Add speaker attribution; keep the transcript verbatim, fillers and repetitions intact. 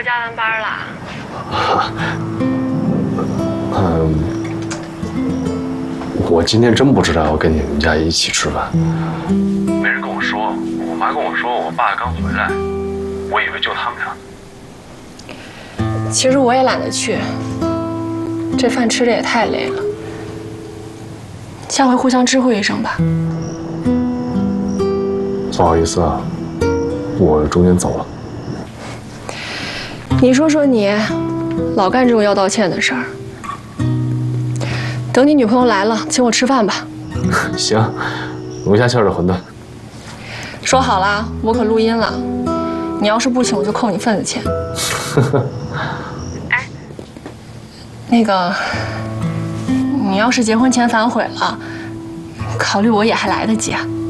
Speaker 1: 又加完班了？
Speaker 2: 嗯，我今天真不知道要跟你们家一起吃饭，没人跟我说，我妈跟我说我爸刚回来，我以为就他们俩。
Speaker 1: 其实我也懒得去，这饭吃的也太累了。下回互相知会一声吧。
Speaker 2: 不好意思啊，我中间走了。
Speaker 1: 你说说你，老干这种要道歉的事儿。等你女朋友来了，请我吃饭吧。
Speaker 2: 行，龙虾馅的馄饨。
Speaker 1: 说好了，我可录音了。你要是不请，我就扣你份子钱。哎，那个，你要是结婚前反悔了，考虑我也还来得及啊。